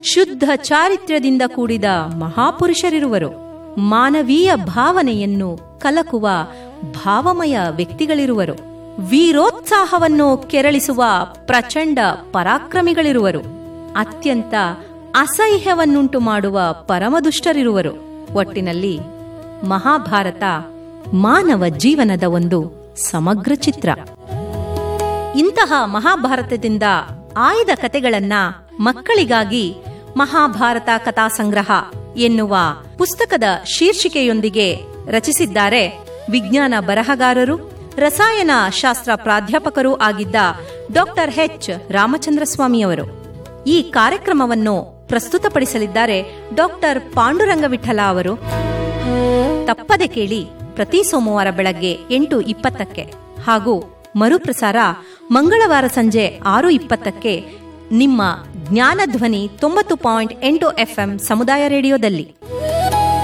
ಶುದ್ಧ ಚಾರಿತ್ರ್ಯದಿಂದ ಕೂಡಿದ ಮಹಾಪುರುಷರಿರುವರು. ಮಾನವೀಯ ಭಾವನೆಯನ್ನು ಕಲಕುವ ಭಾವಮಯ ವ್ಯಕ್ತಿಗಳಿರುವರು. ವೀರೋತ್ಸಾಹವನ್ನು ಕೆರಳಿಸುವ ಪ್ರಚಂಡ ಪರಾಕ್ರಮಿಗಳಿರುವರು. ಅತ್ಯಂತ ಅಸಹ್ಯವನ್ನುಂಟು ಮಾಡುವ ಪರಮದುಷ್ಟರಿರುವರು. ಒಟ್ಟಿನಲ್ಲಿ ಮಹಾಭಾರತ ಮಾನವ ಜೀವನದ ಒಂದು ಸಮಗ್ರ ಚಿತ್ರ. ಇಂತಹ ಮಹಾಭಾರತದಿಂದ ಆಯ್ದ ಕತೆಗಳನ್ನ ಮಕ್ಕಳಿಗಾಗಿ ಮಹಾಭಾರತ ಕಥಾಸಂಗ್ರಹ ಎನ್ನುವ ಪುಸ್ತಕದ ಶೀರ್ಷಿಕೆಯೊಂದಿಗೆ ರಚಿಸಿದ್ದಾರೆ ವಿಜ್ಞಾನ ಬರಹಗಾರರು ರಸಾಯನ ಶಾಸ್ತ್ರ ಪ್ರಾಧ್ಯಾಪಕರೂ ಆಗಿದ್ದ ಡಾಕ್ಟರ್ ಎಚ್ ರಾಮಚಂದ್ರ ಸ್ವಾಮಿಯವರು. ಈ ಕಾರ್ಯಕ್ರಮವನ್ನು ಪ್ರಸ್ತುತಪಡಿಸಲಿದ್ದಾರೆ ಡಾಕ್ಟರ್ ಪಾಂಡುರಂಗವಿಠಲ ಅವರು. ತಪ್ಪದೆ ಕೇಳಿ, ಪ್ರತಿ ಸೋಮವಾರ ಬೆಳಗ್ಗೆ 8:20 ಹಾಗೂ ಮರುಪ್ರಸಾರ ಮಂಗಳವಾರ ಸಂಜೆ 6:20 ನಿಮ್ಮ ಜ್ಞಾನಧ್ವನಿ 90.8 FM ಸಮುದಾಯ ರೇಡಿಯೋದಲ್ಲಿ.